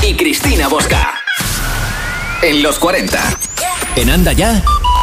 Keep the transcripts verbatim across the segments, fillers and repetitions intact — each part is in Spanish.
y Cristina Bosca. En los cuarenta. En Anda Ya,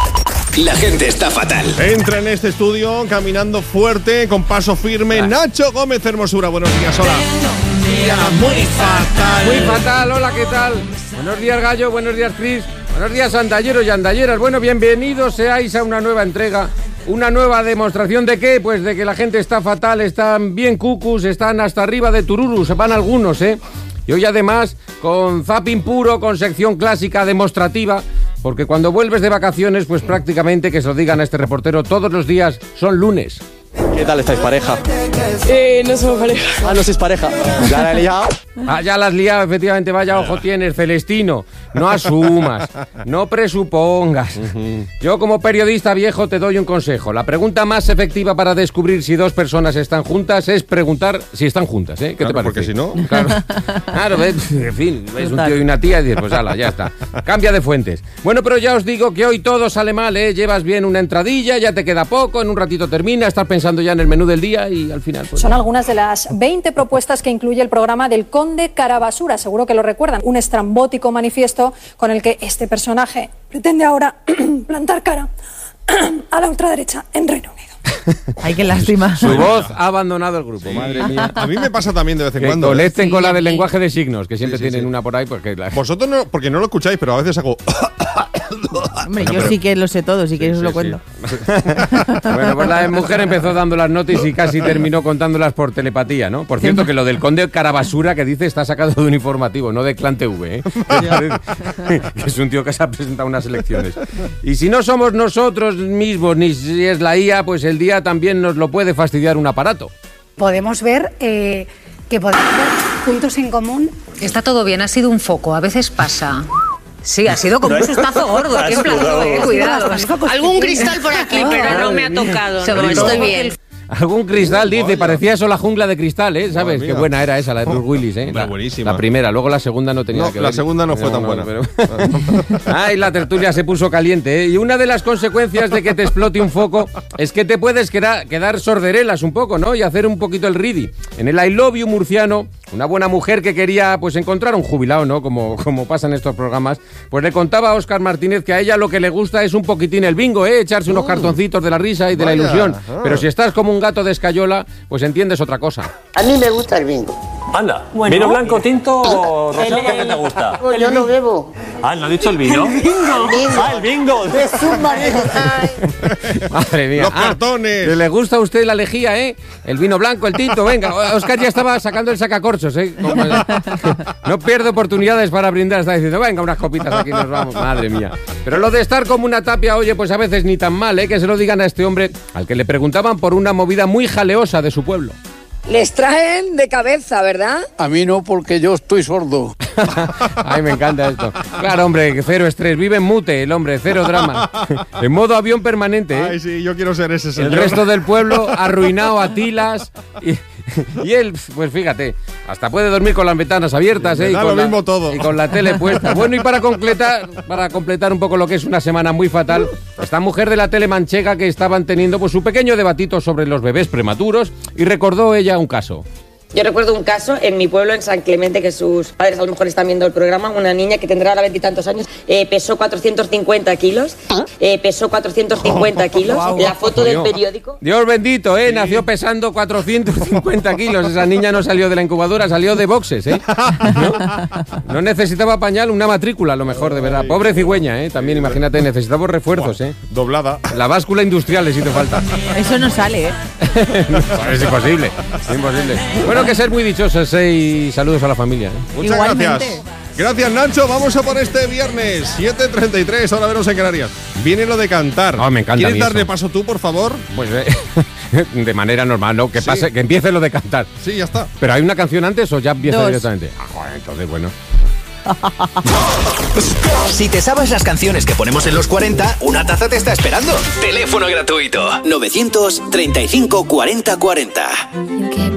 la gente está fatal. Entra en este estudio caminando fuerte, con paso firme, Nacho Gómez Hermosura. Buenos días, hola. Día muy fatal. Muy fatal, hola, ¿qué tal? Buenos días, Gallo, buenos días, Cris. Buenos días, andalleros y andalleras. Bueno, bienvenidos seáis a una nueva entrega. Una nueva demostración de qué, pues de que la gente está fatal, están bien cucus, están hasta arriba de tururus, van algunos, ¿eh? Y hoy además con zapping puro, con sección clásica demostrativa, porque cuando vuelves de vacaciones, pues prácticamente, que se lo digan a este reportero, todos los días son lunes. ¿Qué tal estáis, pareja? Eh, no somos pareja. Ah, no sois pareja. ¿Ya la he liado? Ah, ya la has liado, efectivamente, vaya ojo tienes, Celestino. No asumas, no presupongas. Uh-huh. Yo como periodista viejo te doy un consejo. La pregunta más efectiva para descubrir si dos personas están juntas es preguntar si están juntas, ¿eh? ¿Qué claro, te parece? Porque si no... Claro, claro, ves, en fin, ves un tío y una tía y dices, pues ala, ya está. Cambia de fuentes. Bueno, pero ya os digo que hoy todo sale mal, ¿eh? Llevas bien una entradilla, ya te queda poco, en un ratito termina, estás pensando ya en el menú del día y al final... Pues, son algunas de las veinte propuestas que incluye el programa del Conde Carabasura, seguro que lo recuerdan, un estrambótico manifiesto con el que este personaje pretende ahora plantar cara a la ultraderecha en Reino Unido. Ay, qué lástima. Su voz ha abandonado el grupo, sí. Madre mía. A mí me pasa también de vez en que cuando. Conecten ¿eh? con la del lenguaje de signos, que siempre sí, sí, tienen sí. una por ahí. Porque la... Vosotros no, porque no lo escucháis, pero a veces hago... Hombre, yo sí que lo sé todo, si sí, queréis os lo sí, cuento. Sí. Bueno, pues la mujer empezó dando las notas y casi terminó contándolas por telepatía, ¿no? Por cierto, que lo del Conde Carabasura que dice está sacado de un informativo, no de Clan T V, ¿eh? Que es un tío que se ha presentado unas elecciones. Y si no somos nosotros mismos, ni si es la I A, pues el día también nos lo puede fastidiar un aparato. Podemos ver eh, que podemos ver puntos en común. Está todo bien, ha sido un foco, a veces pasa. Sí, ha sido como un sustazo gordo. Qué plazo, eh, cuidado. Algún cristal por aquí, pero no me ha tocado. No, estoy bien. Algún cristal, dice, parecía eso la jungla de cristal, ¿eh? ¿Sabes? Qué buena era esa, la de Bruce Willis, ¿eh? La, buenísima. La primera, luego la segunda no tenía no, que ver. La segunda no fue no, tan no, buena. Pero... Ay, la tertulia se puso caliente, ¿eh? Y una de las consecuencias de que te explote un foco es que te puedes quedar, quedar sorderelas un poco, ¿no? Y hacer un poquito el ridi. En el I Love You murciano, una buena mujer que quería, pues, encontrar un jubilado, ¿no? Como, como pasa en estos programas, pues le contaba a Óscar Martínez que a ella lo que le gusta es un poquitín el bingo, ¿eh? Echarse unos cartoncitos de la risa y de Vaya. la ilusión. Ah. Pero si estás como un gato de escayola, pues entiendes otra cosa. A mí me gusta el bingo. Anda, bueno, ¿vino blanco, tinto o rosado? ¿Qué te gusta? Yo no bebo. Ah, ¿no ha dicho el vino? El bingo. Ah, el bingo. Es submarino. Madre mía. Los cartones. Ah, le gusta a usted la lejía, ¿eh? El vino blanco, el tinto, venga. Óscar ya estaba sacando el sacacorchos, ¿eh? Como, no pierde oportunidades para brindar. Está diciendo, venga, unas copitas, aquí nos vamos. Madre mía. Pero lo de estar como una tapia, oye, pues a veces ni tan mal, ¿eh? Que se lo digan a este hombre al que le preguntaban por una movida muy jaleosa de su pueblo. Les traen de cabeza, ¿verdad? A mí no, porque yo estoy sordo. Ay, me encanta esto. Claro, hombre, cero estrés. Vive en mute, el hombre, cero drama. En modo avión permanente, ¿eh? Ay, sí, yo quiero ser ese señor. El resto del pueblo arruinado a tilas. Y, y él, pues fíjate, hasta puede dormir con las ventanas abiertas, ¿eh? Me da y con lo la, mismo todo. Y con la tele puesta. Bueno, y para completar, para completar un poco lo que es una semana muy fatal, esta mujer de la tele manchega que estaban teniendo pues su pequeño debatito sobre los bebés prematuros y recordó ella un caso. Yo recuerdo un caso en mi pueblo, en San Clemente, que sus padres a lo mejor están viendo el programa, una niña que tendrá ahora veintitantos años, eh, pesó cuatrocientos cincuenta kilos, eh, pesó cuatrocientos cincuenta kilos, oh, wow, la foto del periódico. Dios bendito, ¿eh? Sí. Nació pesando cuatrocientos cincuenta kilos, esa niña no salió de la incubadora, salió de boxes, ¿eh? ¿No? No necesitaba pañal, una matrícula a lo mejor, de verdad. Pobre cigüeña, ¿eh? También, imagínate, necesitamos refuerzos, ¿eh? Doblada. La báscula industrial les hizo falta. Eso no sale, ¿eh? No, es imposible, es imposible. Bueno, que ser muy dichosos, ¿eh? Y saludos a la familia, ¿eh? Muchas Igualmente. gracias. Gracias, Nacho. Vamos a por este viernes, siete treinta y tres, ahora vernos en Canarias. Viene lo de cantar. Oh, me encanta. ¿Quieres darle paso tú, por favor? Pues eh, de manera normal, ¿no? Que, sí. pase, que empiece lo de cantar. Sí, ya está. ¿Pero hay una canción antes o ya empieza Dos. directamente? Ah, joder, entonces, bueno. Si te sabes las canciones que ponemos en los cuarenta, una taza te está esperando. Teléfono gratuito novecientos treinta y cinco cuarenta cuarenta.